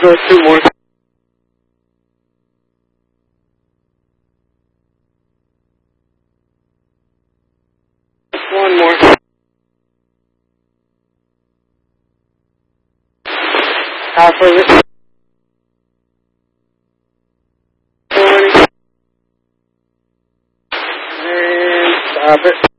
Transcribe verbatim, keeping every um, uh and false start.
go two more. One more. Half of it. forty. And stop it.